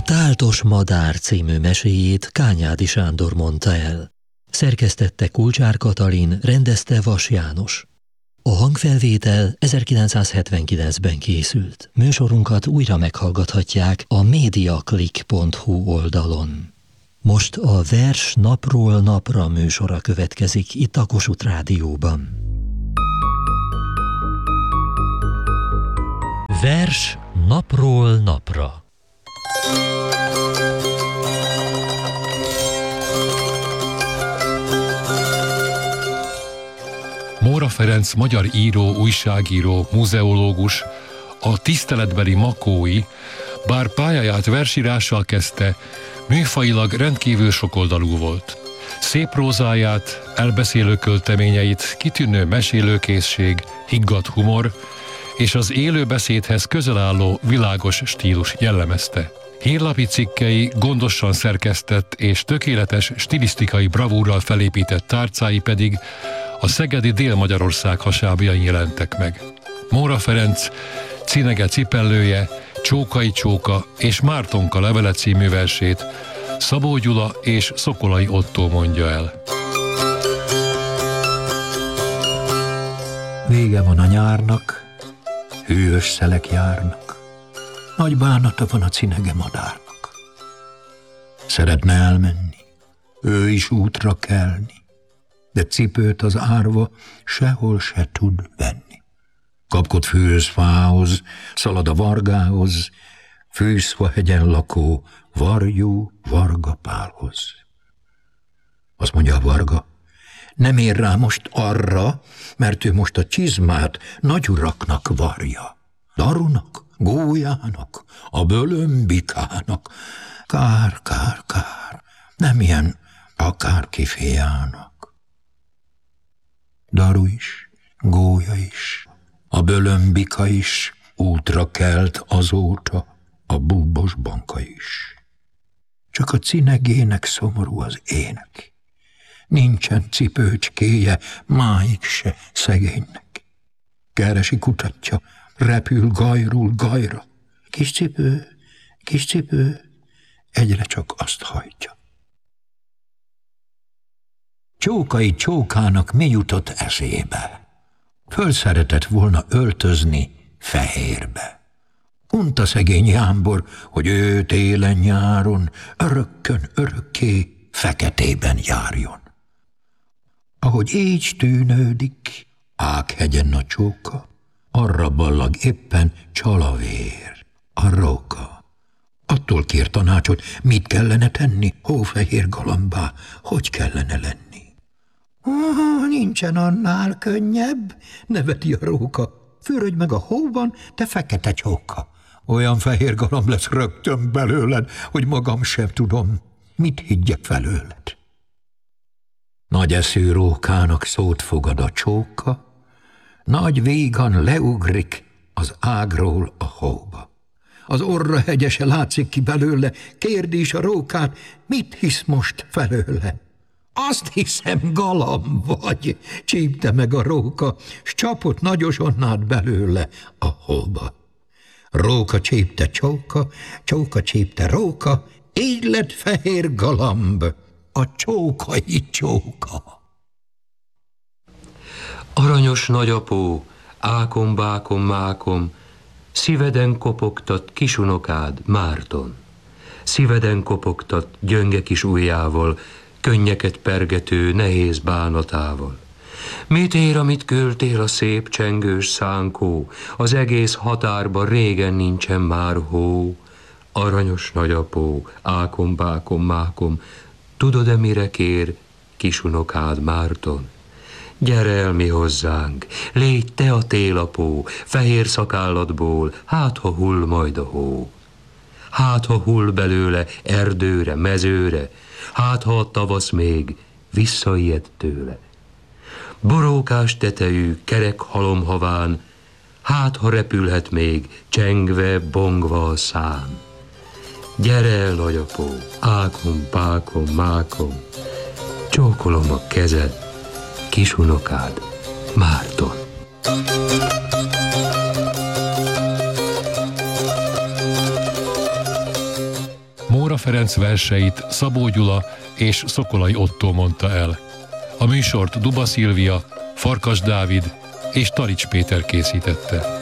Táltos madár című meséjét Kányádi Sándor mondta el. Szerkesztette Kulcsár Katalin, rendezte Vas János. A hangfelvétel 1979-ben készült. Műsorunkat újra meghallgathatják a mediaclick.hu oldalon. Most a Vers napról napra műsora következik itt a Kossuth Rádióban. Vers napról napra. Móra Ferenc magyar író, újságíró, muzeológus, a tiszteletbeli makói, bár pályáját versírással kezdte, műfajilag rendkívül sokoldalú volt. Szép prózáját, elbeszélő költeményeit kitűnő mesélőkészség, higgadt humor és az élő beszédhez közel álló világos stílus jellemezte. Hírlapi cikkei, gondosan szerkesztett és tökéletes stilisztikai bravúrral felépített tárcái pedig a szegedi Dél-Magyarország hasábjain jelentek meg. Móra Ferenc Cinege cipellője, Csókai Csóka és Mártonka levele című versét Szabó Gyula és Szokolai Ottó mondja el. Vége van a nyárnak, hűvös szelek járnak, nagy bánata van a cinege madárnak. Szeretne elmenni, ő is útra kelni, de cipőt az árva sehol se tud venni. Kapkod fűz fához, szalad a vargához, Fűszva hegyen lakó varjú Varga Pálhoz. Azt mondja a Varga, nem ér rá most arra, mert ő most a csizmát nagyuraknak varja. Darunak, gólyának, a bölömbikának. Kár, kár, kár, nem ilyen akárki fiának. Daru is, gólya is, a bölömbika is útra kelt azóta, a búbos banka is. Csak a cinegének szomorú az ének. Nincsen cipőcskéje máig se szegénynek. Keresi, kutatja, repül gajról gajra. Kis cipő, egyre csak azt hajtja. Csókai Csókának mi jutott eszébe? Fölszeretett volna öltözni fehérbe. Unta szegény jámbor, hogy ő télen-nyáron örökkön örökké feketében járjon. Ahogy így tűnődik Ághegyen a csóka, arra ballag éppen csalavér, a róka. Attól kér tanácsot, mit kellene tenni, hófehér galambá, hogy kellene lenni. Nincsen annál könnyebb, neveti a róka. Fürödj meg a hóban, te fekete csóka. Olyan fehér galamb lesz rögtön belőled, hogy magam sem tudom, mit higgyek felőled. Nagy eszű rókának szót fogad a csóka, nagy vígan leugrik az ágról a hóba. Az orra hegyese látszik ki belőle, kérdi is a rókát, mit hisz most felőle. Azt hiszem, galamb vagy, csípte meg a róka, s csapott nagyosonnát belőle a hóba. Róka csípte csóka, csóka csípte róka, így lett fehér galamb, a csókai csóka. Aranyos nagyapó, ákom, bákom, mákom, szíveden kopogtat kisunokád, Márton. Szíveden kopogtat gyönge kis ujjával, könnyeket pergető nehéz bánatával. Mit ér, amit költél a szép csengős szánkó, az egész határban régen nincsen már hó. Aranyos nagyapó, ákom, bákom, mákom, tudod-e mire kér kisunokád, Márton? Gyere el mi hozzánk, légy te a télapó, fehér szakállatból, hát ha hull majd a hó. Hát ha hull belőle erdőre, mezőre, hát ha a tavasz még visszaijed tőle. Borókás tetejű, kerek halomhaván, hát ha repülhet még, csengve, bongva a szán. Gyere el, nagyapó, ákom, pákom, mákom, csókolom a kezed, kisunokád, Márton. Kósa Ferenc verseit Szabó Gyula és Szokolai Ottó mondta el. A műsort Duba Szilvia, Farkas Dávid és Tarics Péter készítette.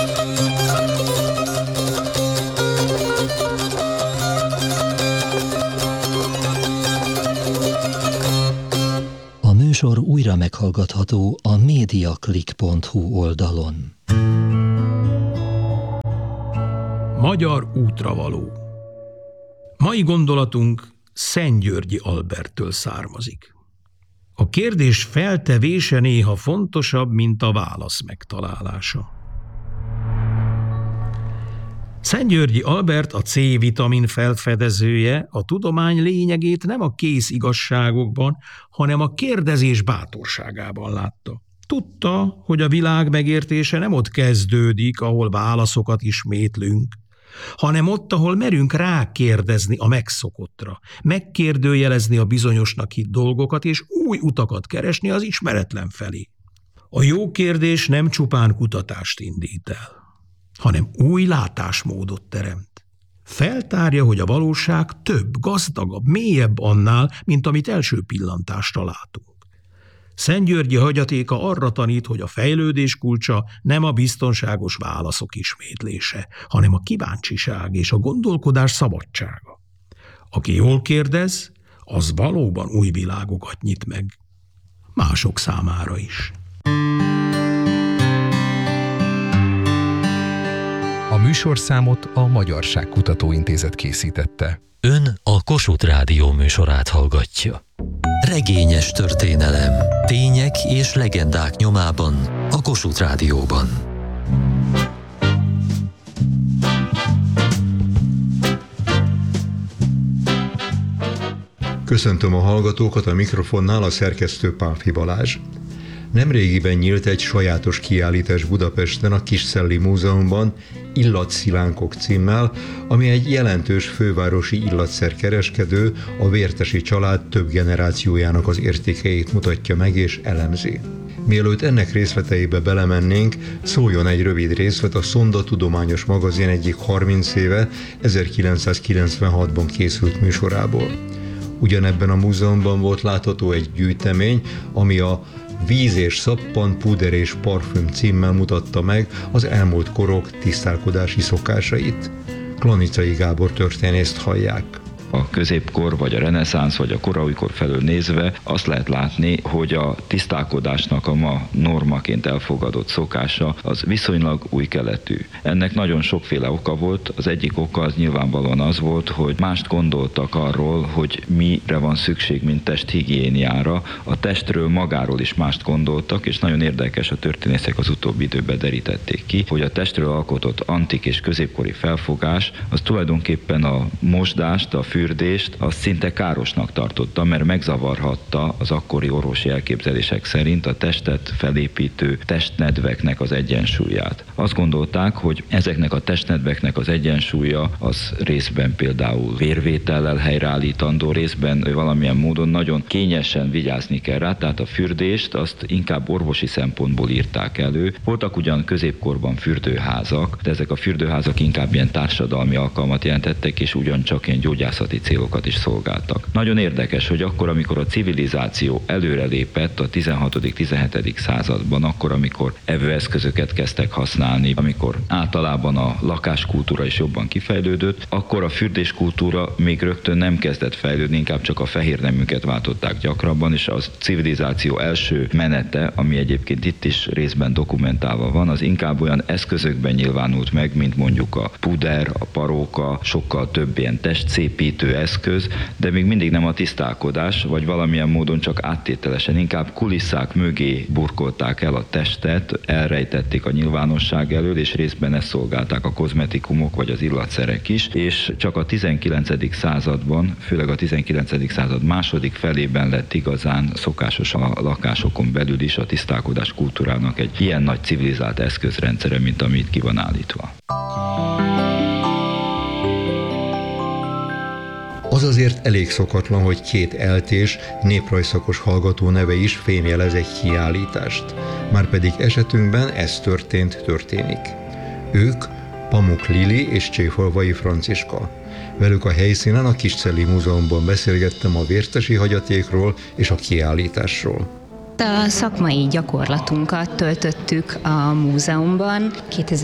A műsor újra meghallgatható a mediaclick.hu oldalon. Magyar útravaló. Mai gondolatunk Szentgyörgyi Alberttől származik. A kérdés feltevése néha fontosabb, mint a válasz megtalálása. Szentgyörgyi Albert, a C-vitamin felfedezője, a tudomány lényegét nem a kész igazságokban, hanem a kérdezés bátorságában látta. Tudta, hogy a világ megértése nem ott kezdődik, ahol válaszokat ismétlünk, hanem ott, ahol merünk rákérdezni a megszokottra, megkérdőjelezni a bizonyosnak hitt dolgokat, és új utakat keresni az ismeretlen felé. A jó kérdés nem csupán kutatást indít el, hanem új látásmódot teremt. Feltárja, hogy a valóság több, gazdagabb, mélyebb annál, mint amit első pillantásra látunk. Szentgyörgyi hagyatéka arra tanít, hogy a fejlődés kulcsa nem a biztonságos válaszok ismétlése, hanem a kíváncsiság és a gondolkodás szabadsága. Aki jól kérdez, az valóban új világokat nyit meg. Mások számára is. A műsorszámot a Magyarság Kutatóintézet készítette. Ön a Kossuth Rádió műsorát hallgatja. Regényes történelem, tények és legendák nyomában a Kossuth Rádióban. Köszöntöm a hallgatókat, a mikrofonnál a szerkesztő Pálfi Balázs. Nemrégiben nyílt egy sajátos kiállítás Budapesten a Kisszelli Múzeumban, Illatszilánkok címmel, ami egy jelentős fővárosi illatszerkereskedő, a Vértesi család több generációjának az értékeit mutatja meg és elemzi. Mielőtt ennek részleteibe belemennénk, szóljon egy rövid részlet a Szonda Tudományos Magazin egyik 30 éve, 1996-ban készült műsorából. Ugyanebben a múzeumban volt látható egy gyűjtemény, ami a Víz és szappan, puder és parfüm címmel mutatta meg az elmúlt korok tisztálkodási szokásait. Klanicai Gábor történészt hallják. A középkor, vagy a reneszánsz, vagy a koraújkor felől nézve azt lehet látni, hogy a tisztálkodásnak a ma normaként elfogadott szokása az viszonylag új keletű. Ennek nagyon sokféle oka volt. Az egyik oka az nyilvánvalóan az volt, hogy mást gondoltak arról, hogy mire van szükség, mint testhigiéniára. A testről magáról is mást gondoltak, és nagyon érdekes, a történészek az utóbbi időben derítették ki, hogy a testről alkotott antik és középkori felfogás az tulajdonképpen a mosdást, a fürdést, azt szinte károsnak tartotta, mert megzavarhatta az akkori orvosi elképzelések szerint a testet felépítő testnedveknek az egyensúlyát. Azt gondolták, hogy ezeknek a testnedveknek az egyensúlya az részben például vérvétellel helyreállítandó, részben valamilyen módon nagyon kényesen vigyázni kell rá, tehát a fürdést azt inkább orvosi szempontból írták elő. Voltak ugyan középkorban fürdőházak, de ezek a fürdőházak inkább ilyen társadalmi alkalmat jelentettek, és ugyancsak ilyen gyógyászati célokat is szolgáltak. Nagyon érdekes, hogy akkor, amikor a civilizáció előrelépett a 16.-17. században, akkor, amikor evőeszközöket kezdtek használni, amikor általában a lakáskultúra is jobban kifejlődött, akkor a fürdéskultúra még rögtön nem kezdett fejlődni, inkább csak a fehérneműket váltották gyakrabban, és a civilizáció első menete, ami egyébként itt is részben dokumentálva van, az inkább olyan eszközökben nyilvánult meg, mint mondjuk a puder, a paróka, sokkal több ilyen testszépítő eszköz, de még mindig nem a tisztálkodás, vagy valamilyen módon csak áttételesen, inkább kulisszák mögé burkolták el a testet, elrejtették a nyilvánosság elől, és részben ezt szolgálták a kozmetikumok vagy az illatszerek is, és csak a 19. században, főleg a 19. század második felében lett igazán szokásos a lakásokon belül is a tisztálkodás kultúrának egy ilyen nagy civilizált eszközrendszere, mint amit ki van állítva. Az azért elég szokatlan, hogy két eltés, néprajzszakos hallgató neve is fémjelez egy kiállítást. Márpedig esetünkben ez történik. Ők Pamuk Lili és Cséfalvai Franciska. Velük a helyszínen a Kiscelli Múzeumban beszélgettem a vértesi hagyatékról és a kiállításról. A szakmai gyakorlatunkat töltöttük a múzeumban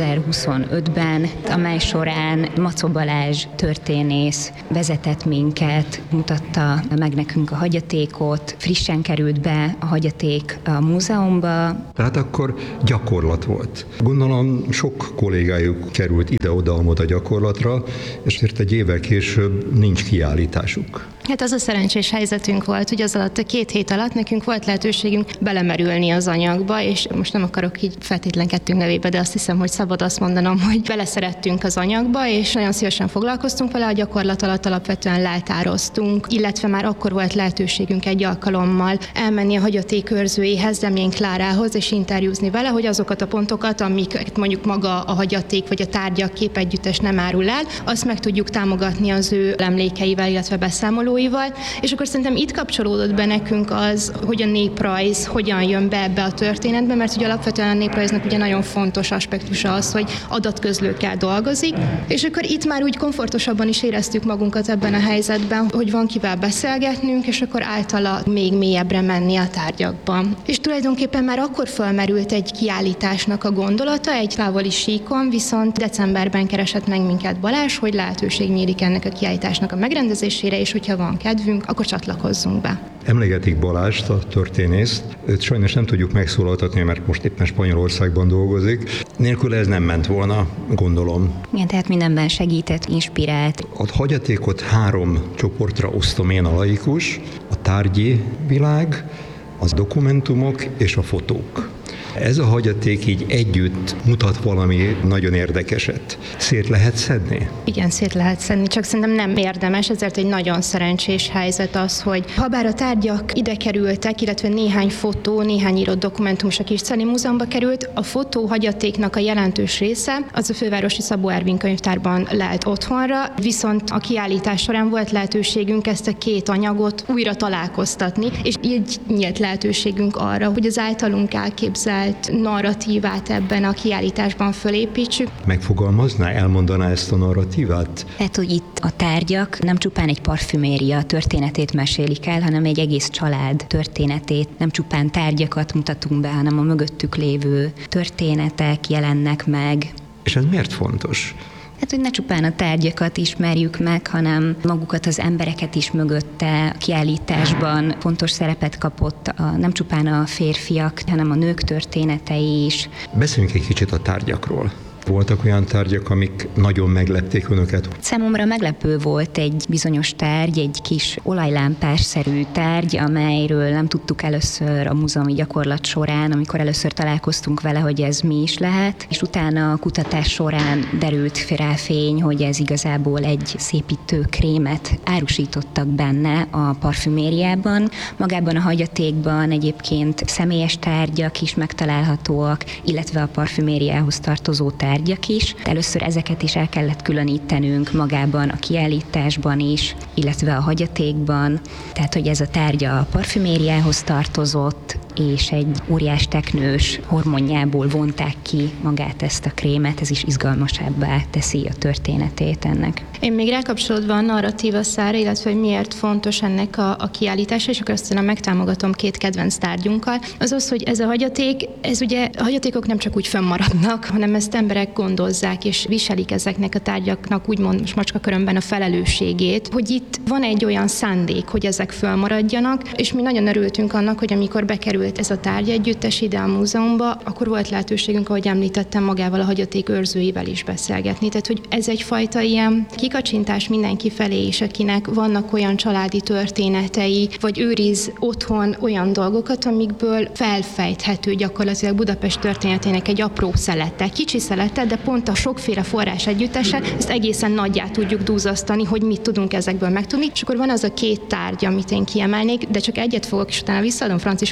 2025-ben, amely során Macó Balázs történész vezetett minket, mutatta meg nekünk a hagyatékot, frissen került be a hagyaték a múzeumba. Tehát akkor gyakorlat volt. Gondolom sok kollégájuk került ide-oda-amoda gyakorlatra, és egy évvel később nincs kiállításuk. Hát az a szerencsés helyzetünk volt, hogy az alatt a 2 hét alatt nekünk volt lehetőségünk belemerülni az anyagba, és most nem akarok így feltétlen kettőnk nevébe, de azt hiszem, hogy szabad azt mondanom, hogy beleszerettünk az anyagba, és nagyon szívesen foglalkoztunk vele, a gyakorlat alatt alapvetően leltároztunk, illetve már akkor volt lehetőségünk egy alkalommal elmenni a hagyatékőrzőjéhez, Demjén Klárához, és interjúzni vele, hogy azokat a pontokat, amiket mondjuk maga a hagyaték vagy a tárgyak képegyüttes nem árul el, azt meg tudjuk támogatni az ő emlékeivel, illetve beszámolóival. És akkor szerintem itt kapcsolódott be nekünk az, hogy a néprajz hogyan jön be ebbe a történetbe, mert ugye alapvetően a néprajznak ugye nagyon fontos aspektusa az, hogy adatközlőkkel dolgozik, és akkor itt már úgy komfortosabban is éreztük magunkat ebben a helyzetben, hogy van kivel beszélgetnünk, és akkor általa még mélyebbre menni a tárgyakban. És tulajdonképpen már akkor fölmerült egy kiállításnak a gondolata, egy távoli síkon, viszont decemberben keresett meg minket Balázs, hogy lehetőség nyílik ennek a kiállításnak a megrendezésére, és hogyha van kedvünk, akkor csatlakozzunk be. Emlegetik Balást, a történészt. Őt sajnos nem tudjuk megszólaltatni, mert most éppen Spanyolországban dolgozik. Nélkül ez nem ment volna, gondolom. Igen, tehát mindenben segített, inspirált. A hagyatékot 3 csoportra osztom én, a laikus, a tárgyi világ, az dokumentumok és a fotók. Ez a hagyaték így együtt mutat valami nagyon érdekeset. Szét lehet szedni? Igen, szét lehet szedni, csak szerintem nem érdemes, ezért egy nagyon szerencsés helyzet az, hogy habár a tárgyak ide kerültek, illetve néhány fotó, néhány írott dokumentum is a Kiscelli Múzeumba került, a fotó hagyatéknak a jelentős része az a fővárosi Szabó Ervin könyvtárban lelt otthonra, viszont a kiállítás során volt lehetőségünk ezt a 2 anyagot újra találkoztatni, és így nyílt lehetőségünk arra, hogy az általunk elképzelt narratívát ebben a kiállításban fölépítsük. Megfogalmazná, elmondaná ezt a narratívát? Tehát, hogy itt a tárgyak nem csupán egy parfüméria történetét mesélik el, hanem egy egész család történetét. Nem csupán tárgyakat mutatunk be, hanem a mögöttük lévő történetek jelennek meg. És ez miért fontos? Hát, hogy ne csupán a tárgyakat ismerjük meg, hanem magukat, az embereket is mögötte. A kiállításban fontos szerepet kapott nem csupán a férfiak, hanem a nők történetei is. Beszéljünk egy kicsit a tárgyakról. Voltak olyan tárgyak, amik nagyon meglepték önöket? Számomra meglepő volt egy bizonyos tárgy, egy kis olajlámpás-szerű tárgy, amelyről nem tudtuk először a múzeumi gyakorlat során, amikor először találkoztunk vele, hogy ez mi is lehet, és utána a kutatás során derült rá fény, hogy ez igazából egy szépítő krémet árusítottak benne a parfümériában. Magában a hagyatékban egyébként személyes tárgyak is megtalálhatóak, illetve a parfümériához tartozó tárgyak is. Először ezeket is el kellett különítenünk magában a kiállításban is, illetve a hagyatékban. Tehát, hogy ez a tárgya a parfümériához tartozott, és egy óriás teknős hormonjából vonták ki magát ezt a krémet, ez is izgalmasabbá teszi a történetét ennek. Én még rákapcsolódva a narratíva szára, illetve hogy miért fontos ennek a kiállítása, és akkor aztán megtámogatom 2 kedvenc tárgyunkkal, az, hogy ez a hagyaték, ez ugye a hagyatékok nem csak úgy fönnmaradnak, hanem ezt emberek gondozzák, és viselik ezeknek a tárgyaknak úgymond most macskakörömben a felelősségét, hogy itt van egy olyan szándék, hogy ezek fönnmaradjanak, és mi nagyon örültünk annak, hogy amikor bekerült ez a tárgy együttes ide a múzeumba, akkor volt lehetőségünk, ahogy említettem, magával a hagyaték őrzőivel is beszélgetni. Tehát, hogy ez egyfajta ilyen kikacsintás mindenki felé, és akinek vannak olyan családi történetei, vagy őriz otthon olyan dolgokat, amikből felfejthető gyakorlatilag Budapest történetének egy apró szelete, kicsi szelete, de pont a sokféle forrás együttese, ezt egészen nagyjá tudjuk dúzasztani, hogy mit tudunk ezekből megtudni. És akkor van az a 2 tárgy, amit én kiemelnék, de csak egyet fogok, és utána visszaadom Franciskának, mert az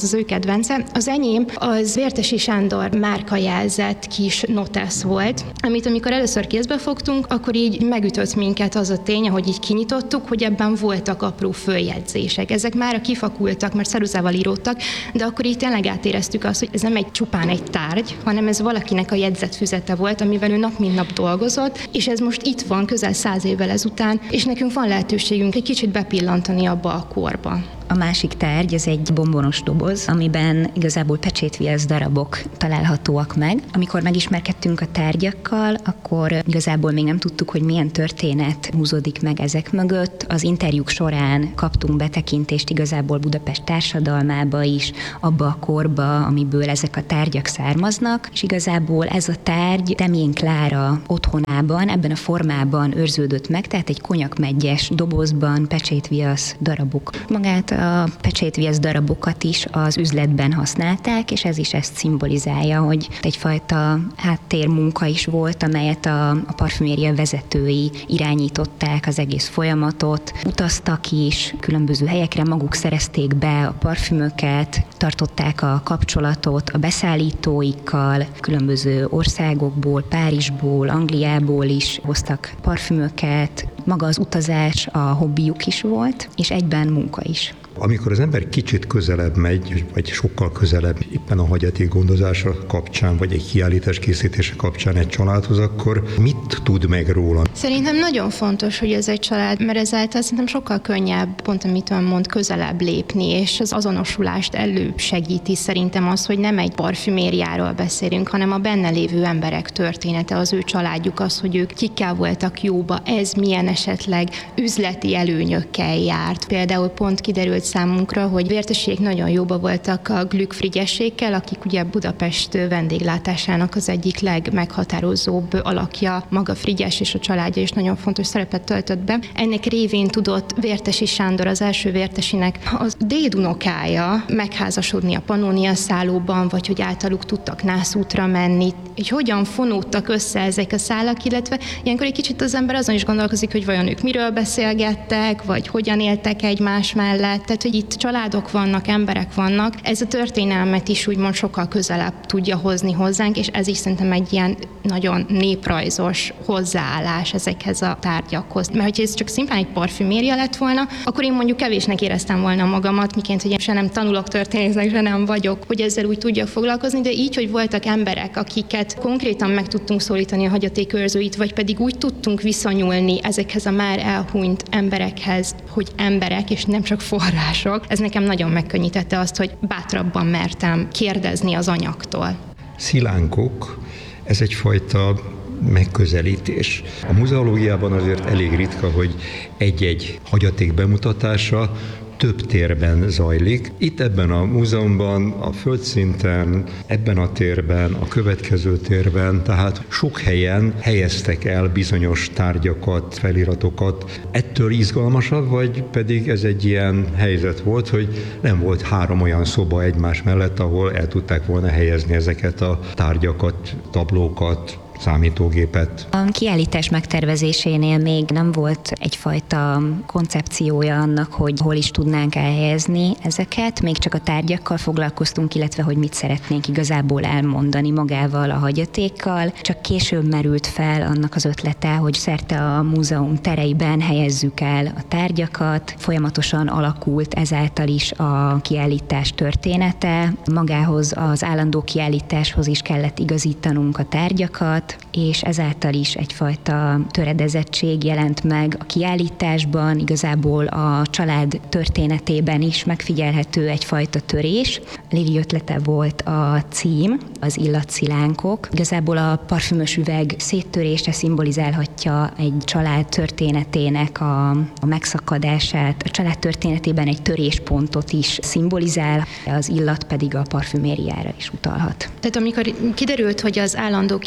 az ő kedvence. Az enyém az Vértesi Sándor márkajelzett kis notesz volt, amit amikor először kézbe fogtunk, akkor így megütött minket az a tény, hogy így kinyitottuk, hogy ebben voltak apró följegyzések. Ezek már kifakultak, mert ceruzával íródtak, de akkor így tényleg átéreztük azt, hogy ez nem csupán egy tárgy, hanem ez valakinek a jegyzetfüzete volt, amivel ő nap mint nap dolgozott, és ez most itt van közel 100 évvel ezután, és nekünk van lehetőségünk egy kicsit bepillantani abba a korba. A másik tárgy, ez egy bombonos doboz, amiben igazából pecsétviasz darabok találhatóak meg. Amikor megismerkedtünk a tárgyakkal, akkor igazából még nem tudtuk, hogy milyen történet húzódik meg ezek mögött. Az interjúk során kaptunk betekintést igazából Budapest társadalmába is, abba a korba, amiből ezek a tárgyak származnak, és igazából ez a tárgy Demjén Klára otthonában, ebben a formában őrződött meg, tehát egy konyakmeggyes dobozban pecsétviasz darabok. Magát a pecsétviasz darabokat is az üzletben használták, és ez is ezt szimbolizálja, hogy egyfajta háttérmunka is volt, amelyet a parfüméria vezetői irányították az egész folyamatot. Utaztak is, különböző helyekre maguk szerezték be a parfümöket, tartották a kapcsolatot a beszállítóikkal, különböző országokból, Párizsból, Angliából is hoztak parfümöket. Maga az utazás a hobbiuk is volt, és egyben munka is. Amikor az ember kicsit közelebb megy, vagy sokkal közelebb éppen a hagyaték gondozása kapcsán, vagy egy kiállítás készítése kapcsán egy családhoz, akkor mit tud meg róla? Szerintem nagyon fontos, hogy ez egy család, mert ezáltal szerintem sokkal könnyebb, pont amit ön mond, közelebb lépni, és az azonosulást elősegíti szerintem az, hogy nem egy parfümériáról beszélünk, hanem a benne lévő emberek története, az ő családjuk, az, hogy ők kikkel voltak jóba, ez milyen esetleg üzleti előnyökkel járt. Például pont kiderült számunkra, hogy Vértesiek nagyon jóba voltak a Glück Frigyessékkel, akik ugye Budapest vendéglátásának az egyik legmeghatározóbb alakja, maga Frigyes és a családja is nagyon fontos szerepet töltött be. Ennek révén tudott Vértesi Sándor, az első Vértesinek az dédunokája megházasodni a Pannónia szállóban, vagy hogy általuk tudtak nászútra menni, hogy hogyan fonódtak össze ezek a szálak, illetve ilyenkor egy kicsit az ember azon is gondolkozik, hogy vajon ők miről beszélgettek, vagy hogyan éltek egymás mellett. Tehát, hogy itt családok vannak, emberek vannak, ez a történelmet is úgymond sokkal közelebb tudja hozni hozzánk, és ez is szerintem egy ilyen nagyon néprajzos hozzáállás ezekhez a tárgyakhoz. Mert hogyha ez csak szimplán egy parfüméria lett volna, akkor én mondjuk kevésnek éreztem volna magamat, miként, hogy én se nem tanulok történésznek, se nem vagyok, hogy ezzel úgy tudjak foglalkozni, de így, hogy voltak emberek, akiket konkrétan meg tudtunk szólítani a hagyaték őrzőit, vagy pedig úgy tudtunk viszonyulni ezekhez a már elhunyt emberekhez, hogy emberek, és nem csak források. Ez nekem nagyon megkönnyítette azt, hogy bátrabban mertem kérdezni az anyagtól. Szilánkok, ez egyfajta megközelítés. A muzeológiában azért elég ritka, hogy egy-egy hagyaték bemutatása több térben zajlik. Itt ebben a múzeumban, a földszinten, ebben a térben, a következő térben, tehát sok helyen helyeztek el bizonyos tárgyakat, feliratokat. Ettől izgalmasabb, vagy pedig ez egy ilyen helyzet volt, hogy nem volt 3 olyan szoba egymás mellett, ahol el tudták volna helyezni ezeket a tárgyakat, tablókat, számítógépet. A kiállítás megtervezésénél még nem volt egyfajta koncepciója annak, hogy hol is tudnánk elhelyezni ezeket, még csak a tárgyakkal foglalkoztunk, illetve hogy mit szeretnénk igazából elmondani magával a hagyatékkal. Csak később merült fel annak az ötlete, hogy szerte a múzeum tereiben helyezzük el a tárgyakat. Folyamatosan alakult ezáltal is a kiállítás története. Magához az állandó kiállításhoz is kellett igazítanunk a tárgyakat, és ezáltal is egyfajta töredezettség jelent meg a kiállításban, igazából a család történetében is megfigyelhető egyfajta törés. Lili ötlete volt a cím, az illatszilánkok. Igazából a parfümös üveg széttörése szimbolizálhatja egy család történetének a megszakadását, a család történetében egy töréspontot is szimbolizál, az illat pedig a parfümériára is utalhat. Tehát amikor kiderült, hogy az állandó kiállítás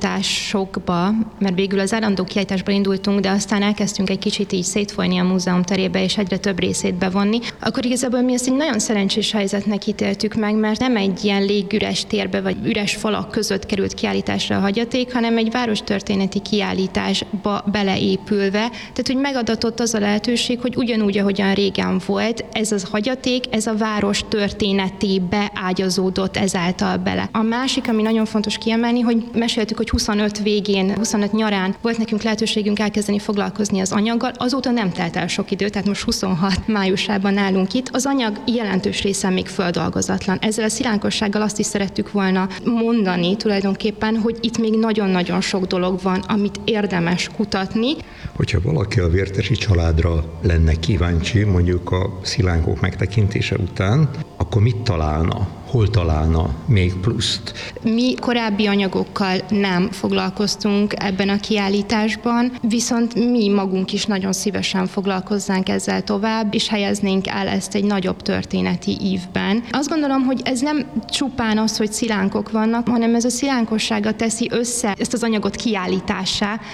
kiállításokba, mert végül az állandó kiállításban indultunk, de aztán elkezdtünk egy kicsit így szétfolyni a múzeum terébe, és egyre több részét bevonni, akkor igazából mi ezt egy nagyon szerencsés helyzetnek ítéltük meg, mert nem egy ilyen légüres térbe, vagy üres falak között került kiállításra a hagyaték, hanem egy várostörténeti kiállításba beleépülve, tehát hogy megadatott az a lehetőség, hogy ugyanúgy, ahogyan régen volt, ez az hagyaték, ez a város történetébe ágyazódott ezáltal bele. A másik, ami nagyon fontos kiemelni, hogy meséltük, hogy 25 végén, 25 nyarán volt nekünk lehetőségünk elkezdeni foglalkozni az anyaggal, azóta nem telt el sok idő, tehát most 26 májusában állunk itt. Az anyag jelentős része még földolgozatlan. Ezzel a szilánkossággal azt is szerettük volna mondani tulajdonképpen, hogy itt még nagyon-nagyon sok dolog van, amit érdemes kutatni. Hogyha valaki a Vértesi családra lenne kíváncsi, mondjuk a szilánkok megtekintése után, akkor mit találna? Hol találna még pluszt? Mi korábbi anyagokkal nem foglalkoztunk ebben a kiállításban, viszont mi magunk is nagyon szívesen foglalkozzánk ezzel tovább, és helyeznénk el ezt egy nagyobb történeti ívben. Azt gondolom, hogy ez nem csupán az, hogy szilánkok vannak, hanem ez a szilánkossága teszi össze ezt az anyagot kiállítássá,